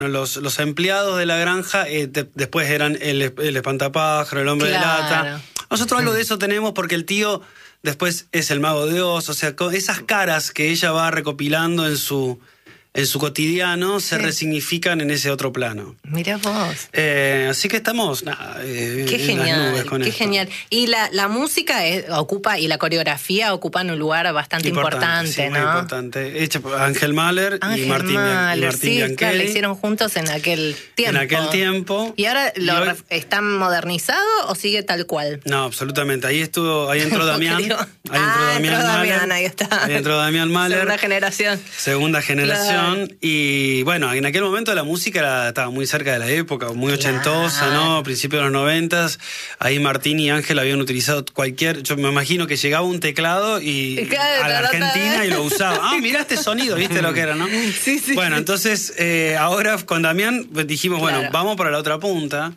Los empleados de la granja después eran el espantapájaro, el hombre de lata. Nosotros algo de eso tenemos porque el tío después es el mago de Oz. O sea, con esas caras que ella va recopilando en su cotidiano se resignifican en ese otro plano. Mirá vos. Así que estamos qué en genial, las nubes con qué esto. Genial. Y la música ocupa, y la coreografía ocupan un lugar bastante importante, sí, ¿no? Muy importante. Hecha por Ángel Mahler y Martín sí, Bianchelli. claro, la hicieron juntos en aquel tiempo. ¿Y ahora está modernizado o sigue tal cual? No, absolutamente. Ahí entró Damián. Ahí está. Ahí entró Damián Mahler. Segunda generación. Claro. Y bueno, en aquel momento la música estaba muy cerca de la época, muy ochentosa, ¿no? Principios de los 90. Ahí Martín y Ángel habían utilizado yo me imagino que llegaba un teclado a la Argentina y lo usaba. Mirá este sonido, ¿viste lo que era, no? Sí. Bueno, entonces ahora con Damián dijimos, bueno, vamos para la otra punta.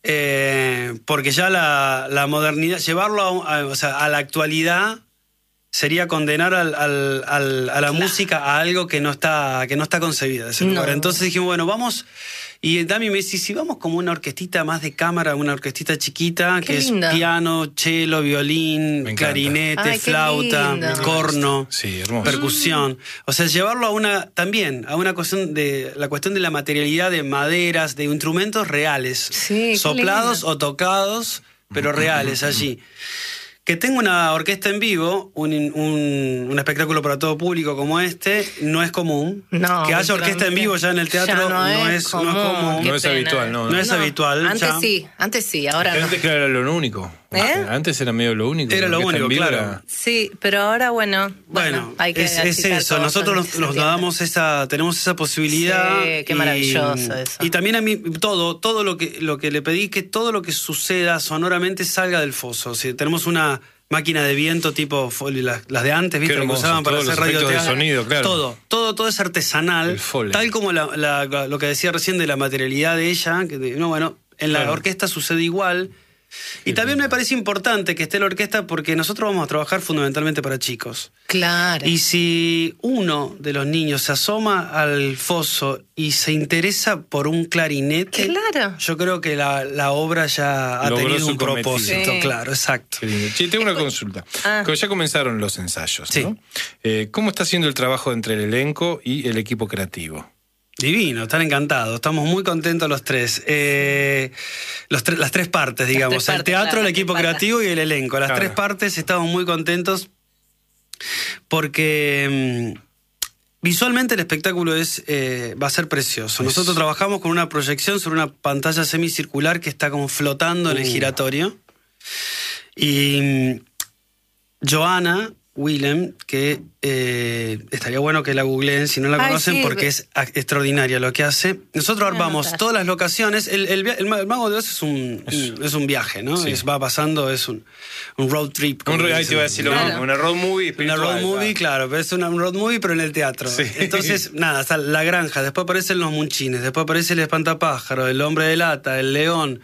Porque ya la modernidad, llevarlo a la actualidad sería condenar a la música a algo que no está concebida de ese lugar. Entonces dijimos, bueno, vamos. Y Dami me dice, si vamos como una orquestita más de cámara, una orquestita chiquita, que es piano, cello, violín, clarinete, flauta, corno, percusión. O sea, llevarlo a una cuestión de la materialidad de maderas, de instrumentos reales, soplados o tocados, pero reales allí. Que tenga una orquesta en vivo, un espectáculo para todo público como este, no es común. Que haya orquesta en vivo ya en el teatro no es común. No es habitual, ¿no? No es habitual. Antes sí, ahora no. Antes era lo único. Antes era medio lo único. Era lo único, claro. Sí, pero ahora bueno, hay que es eso. Nosotros nos damos tenemos esa posibilidad. Sí, qué maravilloso eso. Y también a mí todo lo que le pedí, que todo lo que suceda sonoramente salga del foso. O sea, tenemos una máquina de viento tipo las de antes, ¿viste? Lo que usaban para hacer radio de sonido, claro. Todo es artesanal, tal como lo que decía recién de la materialidad de ella, en la orquesta sucede igual. Y también me parece importante que esté la orquesta porque nosotros vamos a trabajar fundamentalmente para chicos. Claro. Y si uno de los niños se asoma al foso y se interesa por un clarinete, yo creo que la obra ya ha tenido un propósito. Sí. Claro, exacto. Tengo una consulta. Ya comenzaron los ensayos, ¿no? ¿Cómo está siendo el trabajo entre el elenco y el equipo creativo? Divino, están encantados, estamos muy contentos los tres. Las tres partes, digamos, el teatro, el equipo creativo y el elenco. Las tres partes estamos muy contentos porque visualmente el espectáculo va a ser precioso. Nosotros trabajamos con una proyección sobre una pantalla semicircular que está como flotando en el giratorio. Y Johanna Willem, que estaría bueno que la googleen si no la conocen, porque es extraordinaria lo que hace. Nosotros armamos todas las locaciones. El Mago de Oz es un viaje, ¿no? Sí. Va pasando, es un road trip. Ahí te iba a decir lo mismo, una road movie espiritual. Una road movie, claro, pero es un road movie, pero en el teatro. Sí. Entonces, está la granja, después aparecen los munchines, después aparece el espantapájaro, el hombre de lata, el león,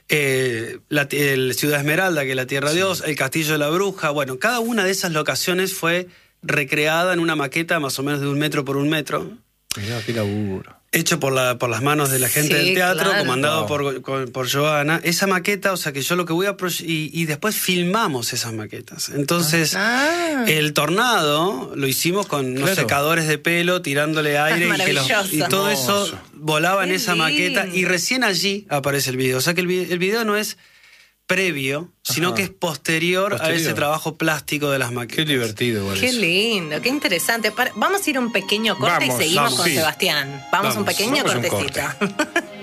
el Ciudad Esmeralda, que es la Tierra de Oz, el Castillo de la Bruja. Bueno, cada una de esas locaciones fue recreada en una maqueta más o menos de 1 metro por 1 metro. Mirá, qué laburo. Hecho por las manos de la gente del teatro, comandado por Johanna. Esa maqueta, o sea que yo lo que voy a... Y después filmamos esas maquetas. Entonces, el tornado lo hicimos con unos secadores de pelo, tirándole aire y todo eso volaba en esa maqueta. Y recién allí aparece el video. O sea que el video no es previo, sino que es posterior a ese trabajo plástico de las maquetas. Qué divertido igual. Qué lindo, qué interesante. Vamos a ir a un pequeño corte y seguimos con Sebastián. Vamos un pequeño cortecito.